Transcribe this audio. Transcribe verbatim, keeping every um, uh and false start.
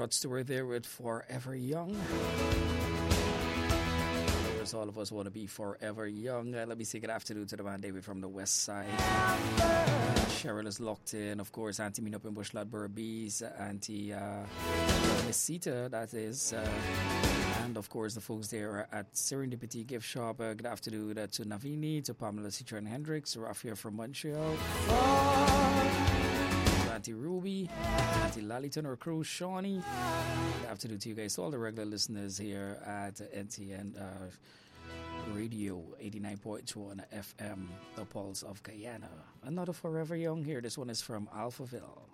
Rod Stewart there with Forever Young. Because all of us want to be forever young. Uh, let me say good afternoon to the man David from the west side. Uh, Cheryl is locked in. Of course, Auntie Mina up in Bush Ladborough Bees. Auntie uh, Miss Sita, that is. Uh, and of course, the folks there at Serendipity Gift Shop. Uh, good afternoon uh, to Navini, to Pamela Citron Hendricks, Rafael from Montreal. Auntie Ruby, Auntie Laliton or Cruz, Shawnee. Good afternoon to you guys, all the regular listeners here at N T N uh, Radio eighty-nine point one F M, the Pulse of Guyana. Another Forever Young here. This one is from Alphaville.